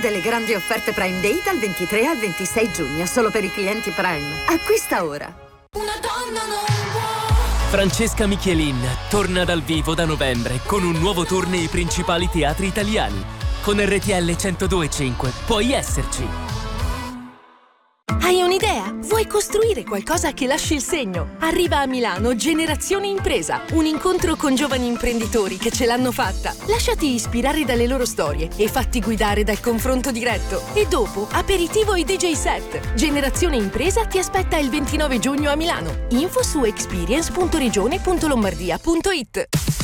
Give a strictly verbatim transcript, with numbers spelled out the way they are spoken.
delle grandi offerte Prime Day dal ventitré al ventisei giugno, solo per i clienti Prime. Acquista ora. Una donna non può. Francesca Michelin torna dal vivo da novembre con un nuovo tour nei principali teatri italiani. Con R T L centodue e cinque puoi esserci. Hai un'idea? Vuoi costruire qualcosa che lasci il segno? Arriva a Milano Generazione Impresa, un incontro con giovani imprenditori che ce l'hanno fatta. Lasciati ispirare dalle loro storie e fatti guidare dal confronto diretto. E dopo, aperitivo e D J set. Generazione Impresa ti aspetta il ventinove giugno a Milano. Info su experience punto regione punto lombardia punto it.